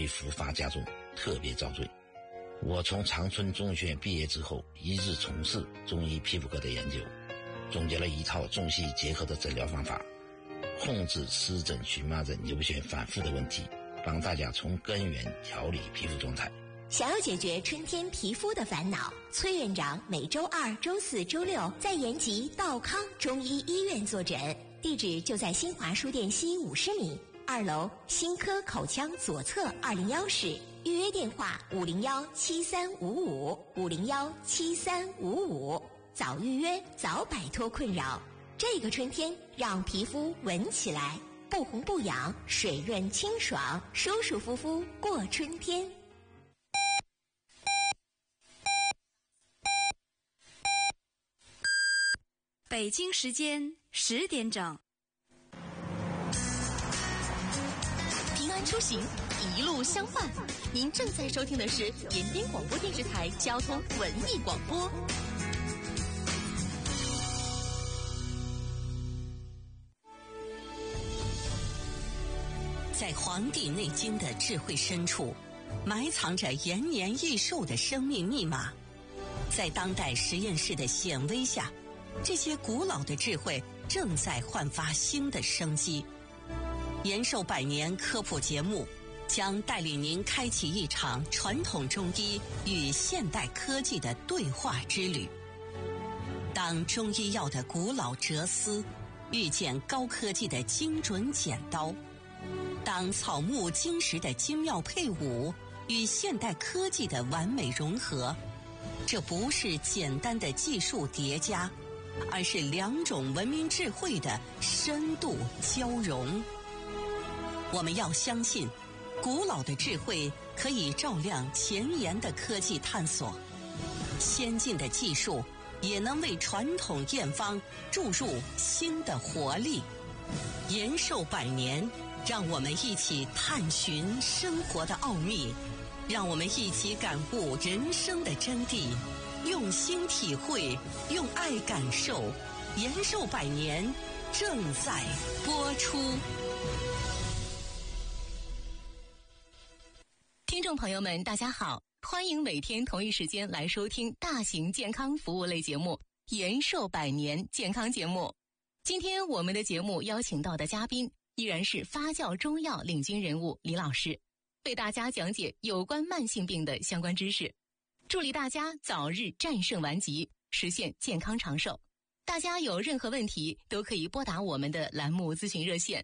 易复发加重，特别遭罪。我从长春中医学院毕业之后，一直从事中医皮肤科的研究，总结了一套中西医结合的诊疗方法，控制湿疹、荨麻疹、瘤癣反复的问题，帮大家从根源调理皮肤状态。 想要解决春天皮肤的烦恼，崔院长每周二、周四、周六在延吉道康中医医院坐诊，地址就在新华书店西50米，2楼新科口腔左侧201室，预约电话501-7355，501-7355，早预约早摆脱困扰。这个春天让皮肤闻起来，不红不痒，水润清爽，舒舒服服过春天。 北京时间10点整。 平安出行，一路相伴。您正在收听的是延边广播电视台交通文艺广播。 在《黄帝内经》的智慧深处，埋藏着延年益寿的生命密码。在当代实验室的显微下，这些古老的智慧正在焕发新的生机。延寿百年科普节目将带领您开启一场传统中医与现代科技的对话之旅。当中医药的古老哲思遇见高科技的精准剪刀，当草木金石的精妙配伍与现代科技的完美融合，这不是简单的技术叠加，而是两种文明智慧的深度交融。我们要相信，古老的智慧可以照亮前沿的科技探索，先进的技术也能为传统验方注入新的活力。延寿百年，让我们一起探寻生活的奥秘，让我们一起感悟人生的真谛，用心体会，用爱感受。延寿百年正在播出。 听众朋友们，大家好，欢迎每天同一时间来收听大型健康服务类节目《延寿百年健康节目》。今天我们的节目邀请到的嘉宾依然是发酵中药领军人物李老师，为大家讲解有关慢性病的相关知识，助力大家早日战胜顽疾，实现健康长寿。大家有任何问题都可以拨打我们的栏目咨询热线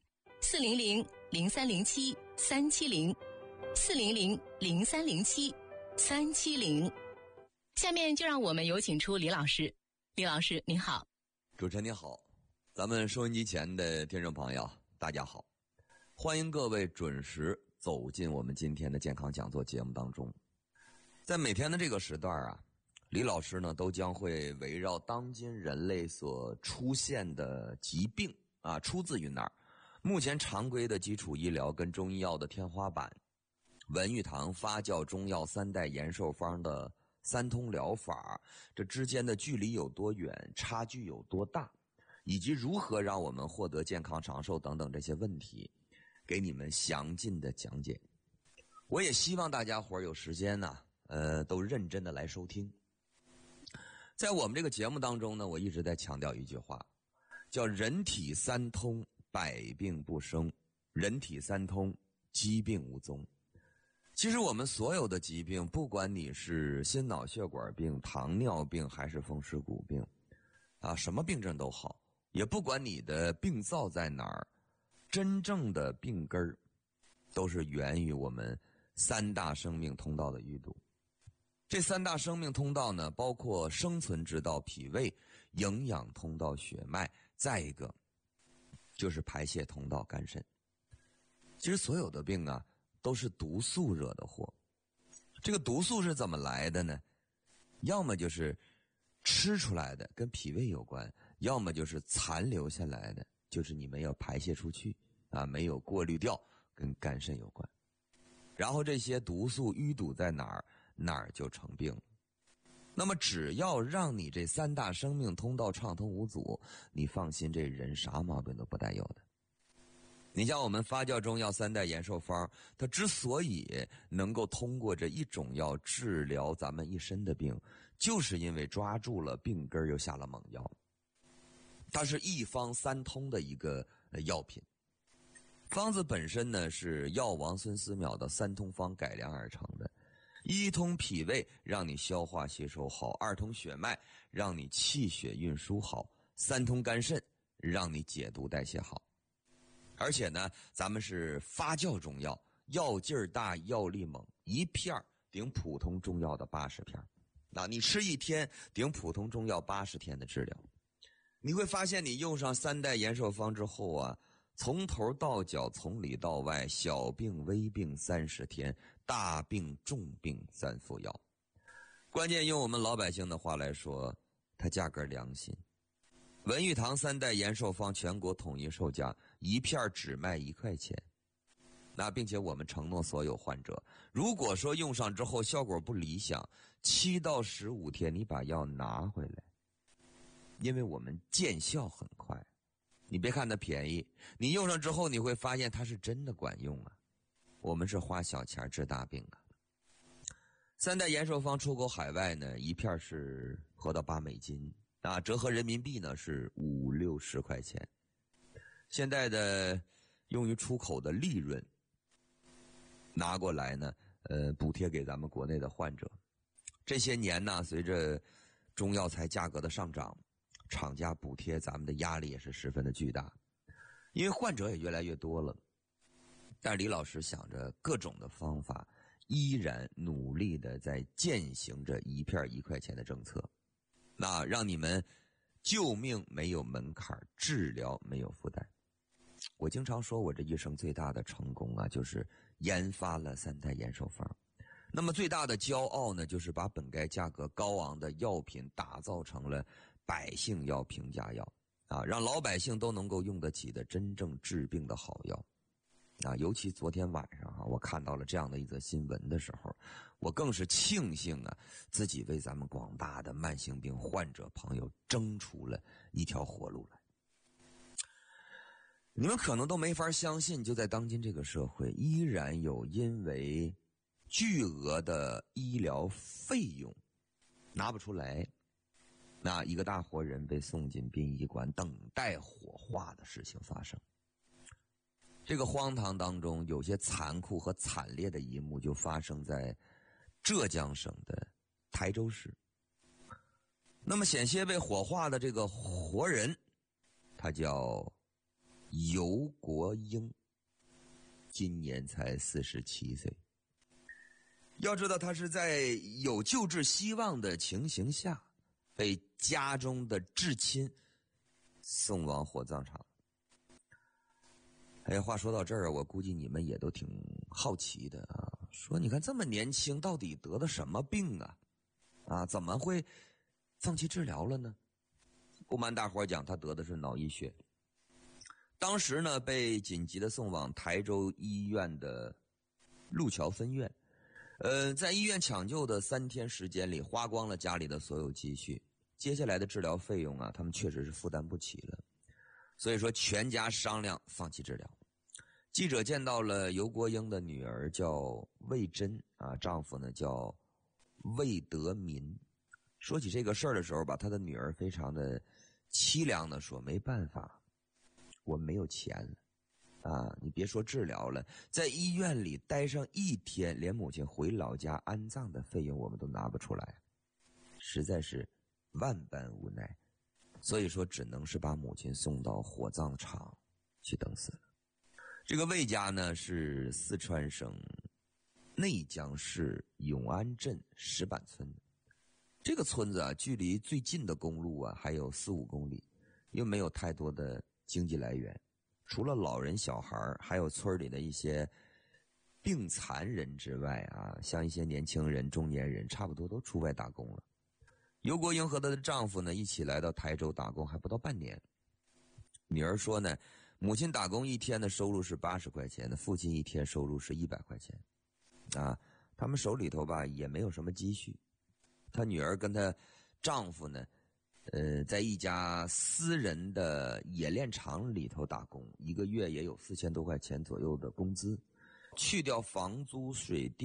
400-0307-370，400-0307-370。下面就让我们有请出李老师。李老师您好。 主持人您好，咱们收音机前的听众朋友大家好，欢迎各位准时走进我们今天的健康讲座节目当中。在每天的这个时段啊，李老师呢都将会围绕当今人类所出现的疾病啊，出自于哪儿，目前常规的基础医疗跟中医药的天花板，文玉堂发酵中药3代延寿方的3通疗法，这之间的距离有多远，差距有多大，以及如何让我们获得健康长寿等等这些问题，给你们详尽的讲解。我也希望大家伙儿有时间呢，都认真的来收听。在我们这个节目当中呢，我一直在强调一句话，叫人体3通，百病不生；人体3通，疾病无踪。其实我们所有的疾病，不管你是心脑血管病、糖尿病还是风湿骨病啊，什么病症都好，也不管你的病灶在哪儿，真正的病根儿都是源于我们3大生命通道的淤堵。这3大生命通道呢，包括生存之道脾胃、营养通道血脉，再一个就是排泄通道肝肾。其实所有的病啊，都是毒素惹的祸。这个毒素是怎么来的呢？要么就是吃出来的，跟脾胃有关；要么就是残留下来的，就是你们要排泄出去啊，没有过滤掉，跟肝肾有关。然后这些毒素淤堵在哪儿，哪儿就成病了。那么只要让你这3大生命通道畅通无阻，你放心，这人啥毛病都不带有的。 你像我们发酵中药3代延寿方，它之所以能够通过这一种药治疗咱们一身的病，就是因为抓住了病根又下了猛药。它是一方三通的一个药品。方子本身呢是药王孙思邈的3通方改良而成的。1通脾胃，让你消化吸收好；2通血脉，让你气血运输好；3通肝肾，让你解毒代谢好。而且呢，咱们是发酵中药，药劲儿大，药力猛，一片顶普通中药的80片。你吃1天顶普通中药80天的治疗。你会发现你用上3代延寿方之后啊，从头到脚，从里到外，小病微病30天，大病重病3副药。关键用我们老百姓的话来说，它价格良心。文玉堂3代延寿方全国统一售价1片只卖1块钱。并且我们承诺所有患者，如果说用上之后效果不理想，7到15天你把药拿回来，因为我们见效很快。你别看它便宜，你用上之后你会发现它是真的管用啊。我们是花小钱治大病啊。3代延寿方出口海外呢，1片是合到8美金折合人民币呢是5、6、10块钱。现在的用于出口的利润拿过来呢，补贴给咱们国内的患者。这些年呢，随着中药材价格的上涨，厂家补贴咱们的压力也是十分的巨大，因为患者也越来越多了。但李老师想着各种的方法，依然努力的在践行着1片1块钱的政策，让你们救命没有门槛，治疗没有负担。我经常说我这一生最大的成功就是研发了3代延寿方。那么最大的骄傲呢，就是把本该价格高昂的药品打造成了百姓要平价药让老百姓都能够用得起的真正治病的好药尤其昨天晚上我看到了这样的一则新闻的时候，我更是庆幸自己为咱们广大的慢性病患者朋友争出了一条活路来。你们可能都没法相信，就在当今这个社会，依然有因为巨额的医疗费用拿不出来，一个大活人被送进殡仪馆等待火化的事情发生。这个荒唐当中，有些残酷和惨烈的一幕就发生在浙江省的台州市。那么险些被火化的这个活人，他叫尤国英，今年才47岁。要知道他是在有救治希望的情形下，被家中的至亲送往火葬场。话说到这儿，我估计你们也都挺好奇的说你看这么年轻，到底得了什么病怎么会放弃治疗了呢？不瞒大伙讲，他得的是脑溢血。当时呢，被紧急的送往台州医院的路桥分院。在医院抢救的3天时间里，花光了家里的所有积蓄，接下来的治疗费用他们确实是负担不起了，所以说全家商量放弃治疗。记者见到了尤国英的女儿叫魏珍丈夫呢叫魏德民。说起这个事儿的时候吧，他的女儿非常的凄凉的说，没办法，我没有钱了你别说治疗了，在医院里待上1天，连母亲回老家安葬的费用我们都拿不出来，实在是万般无奈，所以说只能是把母亲送到火葬场去等死了。这个魏家呢是四川省内江市永安镇石板村。这个村子距离最近的公路还有4、5公里，又没有太多的经济来源，除了老人小孩，还有村里的一些病残人之外像一些年轻人、中年人，差不多都出外打工了。尤国英和她的丈夫呢一起来到台州打工，还不到半年。女儿说呢，母亲打工1天的收入是80块钱的，父亲1天收入是100块钱他们手里头吧也没有什么积蓄。她女儿跟她丈夫呢在一家私人的冶炼厂里头打工，一个月也有4000多块钱左右的工资，去掉房租、水电。